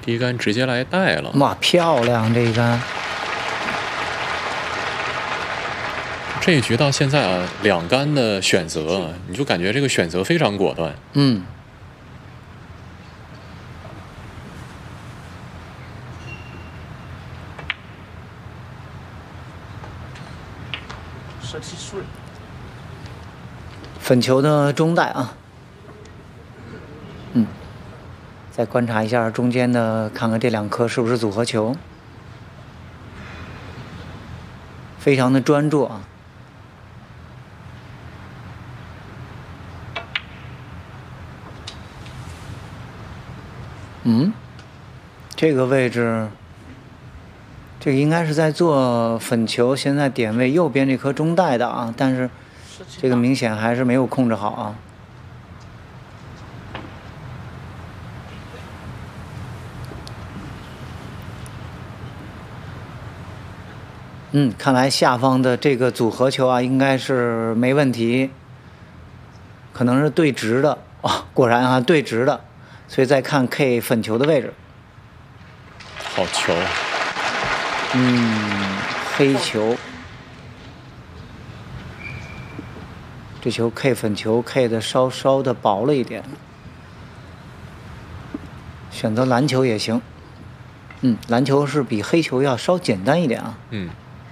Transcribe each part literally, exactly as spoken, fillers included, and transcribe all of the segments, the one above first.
第一杆直接来带了。 哇，漂亮这一杆！ 这一局到现在啊，两杆的选择，你就感觉这个选择非常果断。 嗯。粉球的中带啊。嗯。再观察一下中间的，看看这两颗是不是组合球。非常的专注啊。嗯，这个位置，这个应该是在做粉球，现在点位右边这颗中带的啊，但是这个明显还是没有控制好啊。嗯，看来下方的这个组合球啊，应该是没问题，可能是对直的哦，果然啊，对直的。所以再看 K 粉球的位置， 好球， 嗯，黑球，这球 K 粉球 K 的稍稍的薄了一点，选择蓝球也行，嗯，蓝球是比黑球要稍简单一点啊， 嗯，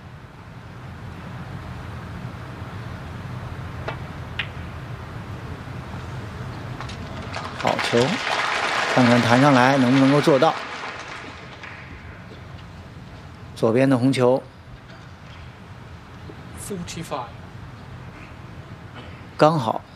好球。看看弹上来能不能够做到。左边的红球，刚好